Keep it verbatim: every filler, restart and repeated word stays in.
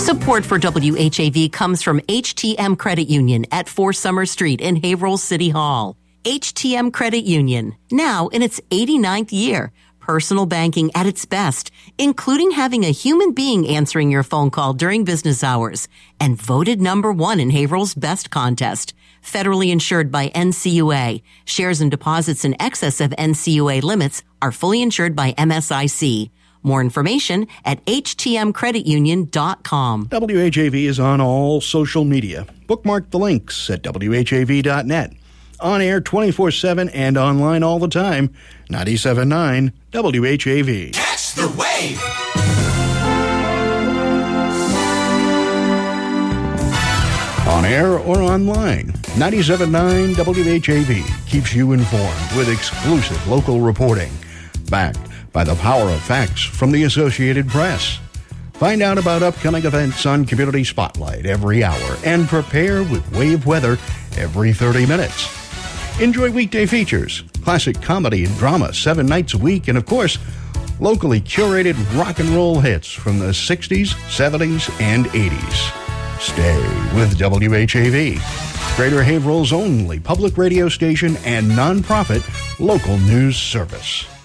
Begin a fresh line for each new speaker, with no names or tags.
Support for W H A V comes from H T M Credit Union at four Summer Street in Haverhill City Hall. H T M Credit Union, now in its eighty-ninth year. Personal banking at its best, including having a human being answering your phone call during business hours, and voted number one in Haverhill's Best Contest. Federally insured by N C U A. Shares and deposits in excess of N C U A limits are fully insured by M S I C. More information at H T M credit union dot com.
W H A V is on all social media. Bookmark the links at W H A V dot net. On air twenty-four seven and online all the time. ninety-seven point nine W H A V.
Catch the wave!
On air or online, ninety-seven point nine W H A V keeps you informed with exclusive local reporting, backed by the power of facts from the Associated Press. Find out about upcoming events on Community Spotlight every hour and prepare with wave weather every thirty minutes. Enjoy weekday features, classic comedy and drama seven nights a week, and of course, locally curated rock and roll hits from the sixties, seventies, and eighties. Stay with W H A V, Greater Haverhill's only public radio station and nonprofit local news service.